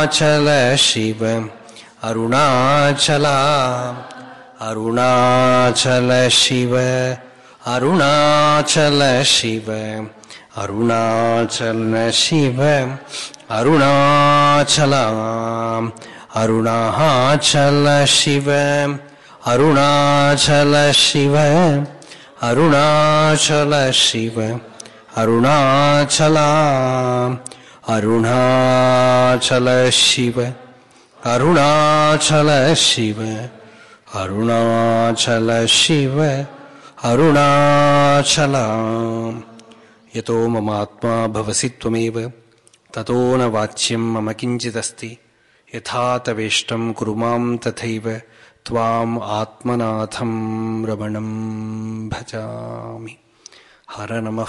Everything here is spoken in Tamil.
அருணாச்சல சிவ அருணாச்சலா அருணாச்சல சிவ அருணாச்சல சிவ அருணாச்சல சிவ அருணாச்சலாம் அருணாச்சல சிவ அருணாச்சல சிவ அருணாச்சல சிவ அருணாச்சலாம் அருணாச்சல சிவ அருணாச்சல சிவ அருணாச்சல சிவ அருணாச்சலாம் யதோ மம ஆத்மா பவசி த்வமேவ ததோ ந வாச்யம் மம கிஞ்சிதஸ்தி யதா தவேஷ்டம் குரு மாம் ததைவ த்வாம் ஆத்மநாதம் ரமணம் பஜாமி. ஹர நம